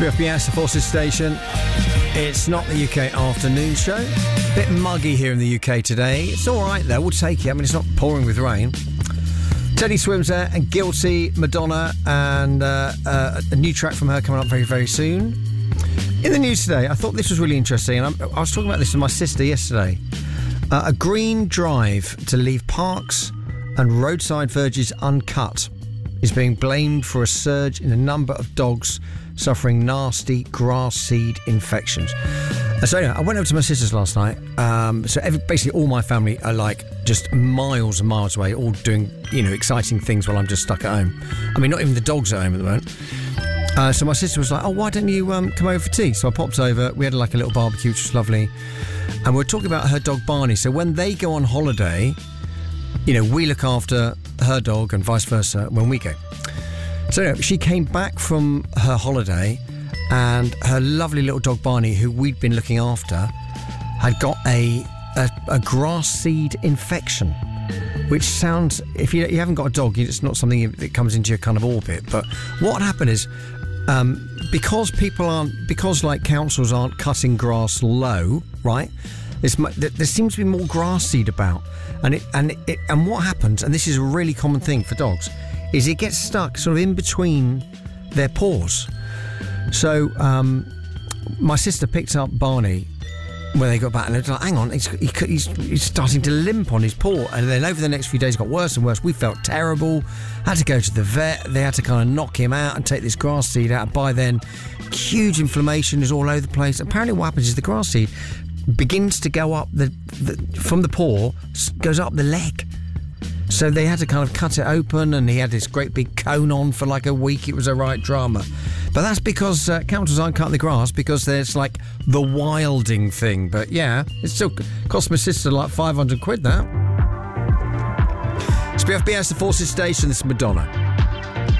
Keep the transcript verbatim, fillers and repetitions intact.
B F B S, the Forces Station. It's not the U K afternoon show. A bit muggy here in the U K today. It's all right, though. We'll take it. I mean, it's not pouring with rain. Teddy Swims there and Guilty, Madonna, and uh, uh, a new track from her coming up very, very soon. In the news today, I thought this was really interesting, and I'm, I was talking about this with my sister yesterday. Uh, a green drive to leave parks and roadside verges uncut is being blamed for a surge in the number of dogs suffering nasty grass seed infections. And so anyway, I went over to my sister's last night. Um, so every, basically all my family are like just miles and miles away, all doing, you know, exciting things while I'm just stuck at home. I mean, not even the dogs at home at the moment. Uh, so my sister was like, oh, why don't you um, come over for tea? So I popped over. We had like a little barbecue, which was lovely. And we were talking about her dog Barney. So when they go on holiday, you know, we look after her dog and vice versa when we go. So anyway, she came back from her holiday and her lovely little dog Barney, who we'd been looking after, had got a a, a grass seed infection, which sounds, if you, you haven't got a dog, it's not something that comes into your kind of orbit. But what happened is, um, because people aren't, because like councils aren't cutting grass low, right? There's, there seems to be more grass seed about, and it and it and what happens, and this is a really common thing for dogs, is it gets stuck sort of in between their paws. So um, my sister picked up Barney when they got back, and they're like, hang on, he's, he, he's, he's starting to limp on his paw. And then over the next few days it got worse and worse. We felt terrible, had to go to the vet. They had to kind of knock him out and take this grass seed out. By then, huge inflammation is all over the place. Apparently what happens is the grass seed begins to go up the, the from the paw, goes up the leg. So they had to kind of cut it open, and he had this great big cone on for like a week. It was a right drama. But that's because uh, councils aren't cutting the grass, because there's like the wilding thing. But yeah, it still cost my sister like five hundred quid, that. It's B F B S, the Forces Station. This is Madonna.